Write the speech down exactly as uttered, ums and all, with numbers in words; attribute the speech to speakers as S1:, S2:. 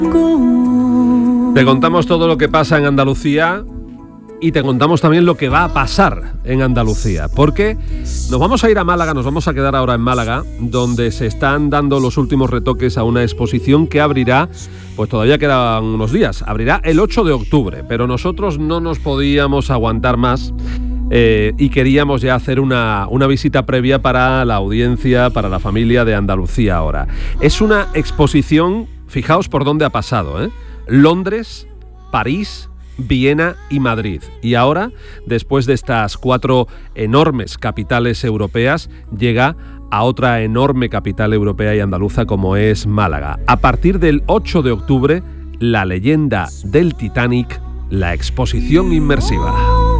S1: Te contamos todo lo que pasa en Andalucía y te contamos también lo que va a pasar en Andalucía, porque nos vamos a ir a Málaga, nos vamos a quedar ahora en Málaga, donde se están dando los últimos retoques a una exposición que abrirá, pues todavía quedan unos días, abrirá el ocho de octubre, pero nosotros no nos podíamos aguantar más eh, y queríamos ya hacer una, una visita previa para la audiencia, para la familia de Andalucía ahora. Es una exposición, fijaos por dónde ha pasado, ¿eh? Londres, París, Viena y Madrid. Y ahora, después de estas cuatro enormes capitales europeas, llega a otra enorme capital europea y andaluza como es Málaga. A partir del ocho de octubre, la leyenda del Titanic, la exposición inmersiva.